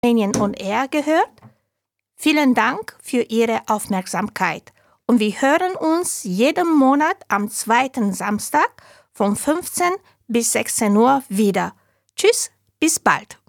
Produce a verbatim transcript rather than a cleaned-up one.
Rumänien on Air gehört. Vielen Dank für Ihre Aufmerksamkeit und wir hören uns jeden Monat am zweiten Samstag von fünfzehn bis sechzehn Uhr wieder. Tschüss, bis bald.